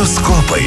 Horoskopai.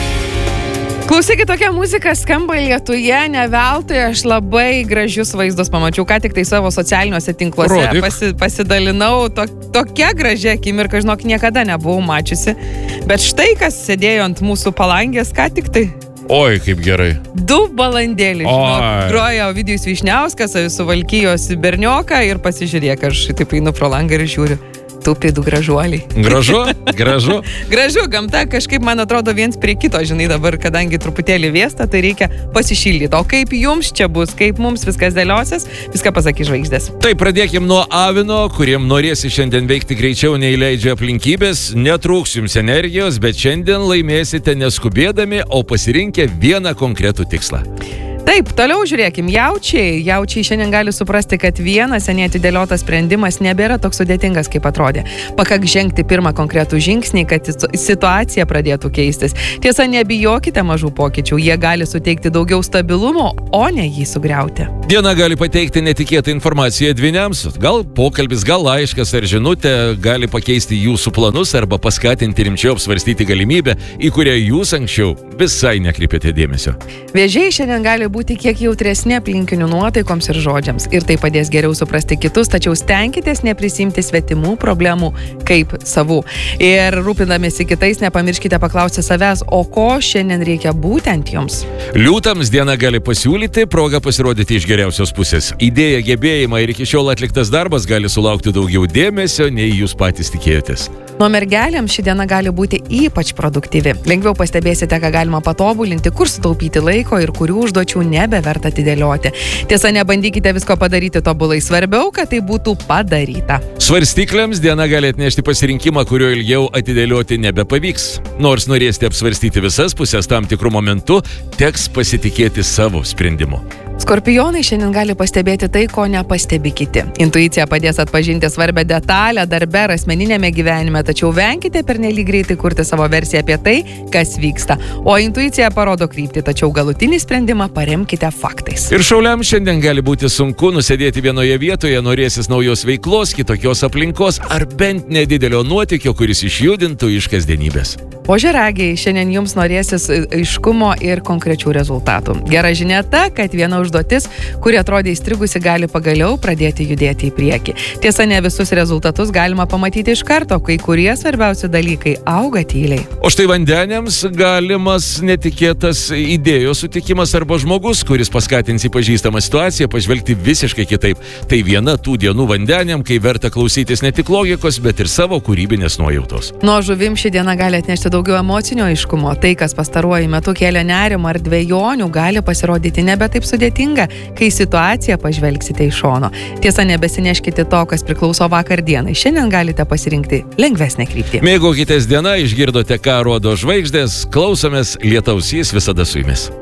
Klausykit, tokia muzika skamba Lietuvoje, ne veltui aš labai gražius vaizdus pamačiau, ką tik tai savo socialiniuose tinkluose pasidalinau, tokia gražia akimirka, žinok, niekada nebuvau mačiusi, bet štai kas sėdėjo ant mūsų palangės, ką tik tai. Oi, kaip gerai. 2 balandėlį, žinok, groja Ovidijus Vyšniauskas, suvalkijos bernioką ir pasižiūrėk, aš taip einu pro langą ir žiūriu. Tupi 2 gražuoliai. Gražu, gražu. Gražu, gamta kažkaip, man atrodo, viens prie kito, žinai, dabar, kadangi truputėlį vėsta, tai reikia pasišildyti. O kaip jums čia bus, kaip mums viskas dėliosis, viską pasakys žvaigždės. Tai pradėkim nuo avino, kuriem norėsi šiandien veikti greičiau nei leidžia aplinkybės. Netrūks jums energijos, bet šiandien laimėsite neskubėdami, o pasirinkę vieną konkretų tikslą. Taip, toliau žiūrėkim, jaučiai šiandien gali suprasti, kad vienas seniai atidėliotas sprendimas nebėra toks sudėtingas, kaip atrodė. Pakak žengti pirmą konkretų žingsnį, kad situacija pradėtų keistis. Tiesa, nebijokite mažų pokyčių, jie gali suteikti daugiau stabilumo, o ne jį sugriauti. Diena gali pateikti netikėtą informaciją dvyniams, gal pokalbis, gal laiškas ar žinutė gali pakeisti jūsų planus arba paskatinti rimčiau apsvarstyti galimybę, į kurią jūs anksčiau visai nekreipėte dėmesio. Vėžiai šiandien gali būti kiek jautresni aplinkinių nuotaikoms ir žodžiams. Ir tai padės geriau suprasti kitus, tačiau stenkitės neprisimti svetimų problemų kaip savų. Ir rūpindamėsi kitais, nepamirškite paklausti savęs, o ko šiandien reikia būtent jums. Liūtams diena gali pasiūlyti progą pasirodyti iš geriausios pusės. Idėja, gebėjimą ir iki šiol atliktas darbas gali sulaukti daugiau dėmesio, nei jūs patys tikėjotės. Nuo mergelėms ši diena gali būti ypač produktyvi. Lengviau pastebėsite, ką galima patobulinti, kur sutaupyti laiko ir kurių užduočių nebeverta atidėlioti. Tiesa, nebandykite visko padaryti tobulai, svarbiau, kad tai būtų padaryta. Svarstykliams diena gali atnešti pasirinkimą, kurio ilgiau atidėlioti nebepavyks. Nors norėsite apsvarstyti visas pusės, tam tikrų momentų teks pasitikėti savo sprendimu. Skorpionai šiandien gali pastebėti tai, ko nepastebi kiti. Intuicija padės atpažinti svarbią detalę darbe ar asmeninėme gyvenime, tačiau venkite pernelyg greitai kurti savo versiją apie tai, kas vyksta. O intuicija parodo kryptį, tačiau galutinį sprendimą paremkite faktais. Ir šauliams šiandien gali būti sunku nusėdėti vienoje vietoje, norėsis naujos veiklos, kitokios aplinkos ar bent nedidelio nuotykio, kuris išjudintų iš kasdienybės. Ožiaragiai, šiandien jums norėsis aiškumo ir konkrečių rezultatų. Gera žinia ta, kad viena užduotis, kuri atrodė įstrigusi, gali pagaliau pradėti judėti į priekį. Tiesa, ne visus rezultatus galima pamatyti iš karto, kai kurie svarbiausi dalykai auga tyliai. O štai vandeniams galimas netikėtas idėjos sutikimas arba žmogus, kuris paskatins į pažįstamą situaciją pažvelgti visiškai kitaip. Tai viena tų dienų vandeniam, kai verta klausytis ne tik logikos, bet ir savo kūrybinės nuojautos. Nuo žuvim ši diena gali atnešti daugiau emocinio aiškumo. Tai, kas pastaruoju metu kėlė nerimą ar dvejonių, gali pasirodyti nebe taip sudėtinga, kai situaciją pažvelgsite iš šono. Tiesa, nebesineškite to, kas priklauso vakar dienai. Šiandien galite pasirinkti lengvesnę kryptį. Mėgaukitės diena, išgirdote, ką rodo žvaigždės, klausomės, lietaus jis visada su jumis.